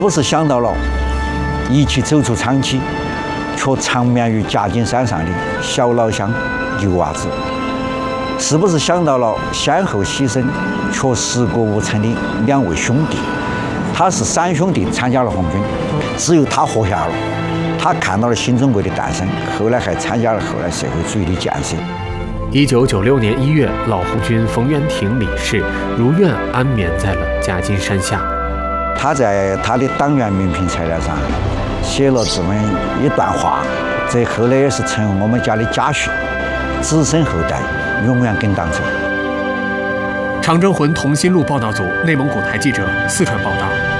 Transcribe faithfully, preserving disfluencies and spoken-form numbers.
不是想到了一起走出长期，却长眠于夹金山上的小老乡牛娃子？是不是想到了先后牺牲却尸骨无存的两位兄弟？他是三兄弟参加了红军，只有他活下了。他看到了新中国的诞生，后来还参加了后来社会主义的建设。 一九九六年一月，老红军冯元廷离世，如愿安眠在了夹金山下。 他在他的党员名片材料上写了这么一段话，这后来也是成为我们家的家训，子孙后代永远跟党走。 长征魂同心录报道组内蒙古台记者四川报道。